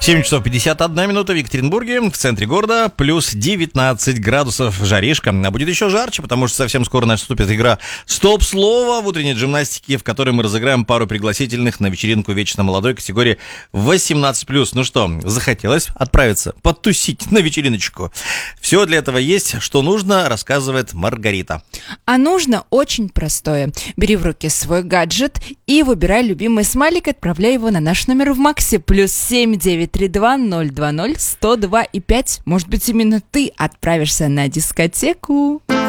7 часов 51 минута в Екатеринбурге, в центре города, плюс 19 градусов жаришка. А будет еще жарче, потому что совсем скоро наступит игра «Стоп-слово» в утренней гимнастике, в которой мы разыграем пару пригласительных на вечеринку вечно молодой категории 18+. Ну что, захотелось отправиться подтусить на вечериночку? Все для этого есть, что нужно, рассказывает Маргарита. А нужно очень простое. Бери в руки свой гаджет и выбирай любимый смайлик, отправляй его на наш номер в Максе, плюс 7932-020-102 и 5. Может быть, именно ты отправишься на дискотеку.